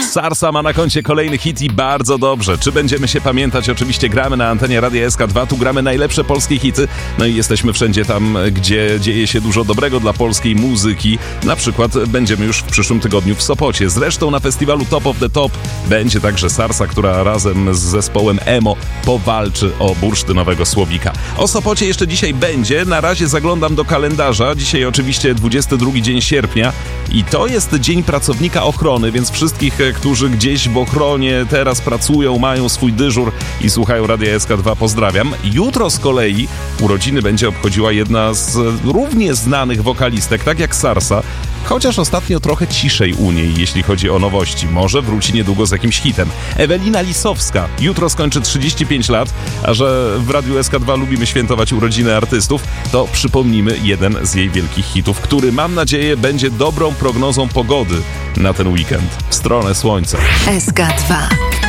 Sarsa ma na koncie kolejny hit i bardzo dobrze. Czy będziemy się pamiętać? Oczywiście gramy na antenie Radia SK2, tu gramy najlepsze polskie hity. No i jesteśmy wszędzie tam, gdzie dzieje się dużo dobrego dla polskiej muzyki. Na przykład będziemy już w przyszłym tygodniu w Sopocie. Zresztą na festiwalu Top of the Top będzie także Sarsa, która razem z zespołem Emo powalczy o bursztynowego słowika. O Sopocie jeszcze dzisiaj będzie. Na razie zaglądam do kalendarza. Dzisiaj oczywiście 22 dzień sierpnia i to jest Dzień Pracownika Ochrony, więc wszystkich, którzy gdzieś w ochronie teraz pracują, mają swój dyżur i słuchają Radia SK2, pozdrawiam. Jutro z kolei urodziny będzie obchodziła jedna z równie znanych wokalistek, tak jak Sarsa, chociaż ostatnio trochę ciszej u niej, jeśli chodzi o nowości. Może wróci niedługo z jakimś hitem. Ewelina Lisowska jutro skończy 35 lat, a że w Radiu SK2 lubimy świętować urodziny artystów, to przypomnimy jeden z jej wielkich hitów, który mam nadzieję będzie dobrą prognozą pogody na ten weekend. W stronę słońca. SK2.